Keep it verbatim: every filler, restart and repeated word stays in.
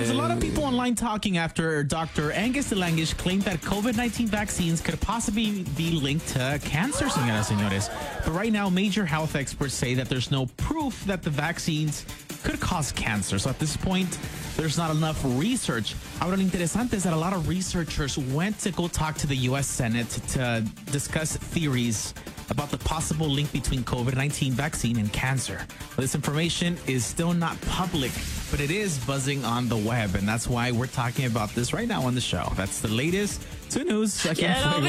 there's a lot of people online talking after Doctor Angus DeLangish claimed that COVID nineteen vaccines could possibly be linked to cancer, señoras and señores. But right now, major health experts say that there's no proof that the vaccines could cause cancer. So at this point, there's not enough research. Ahora, lo interesante is that a lot of researchers went to go talk to the U S Senate to discuss theories about the possible link between COVID nineteen vaccine and cancer. This information is still not public, but it is buzzing on the web, and that's why we're talking about this right now on the show. That's the latest to news. I Get over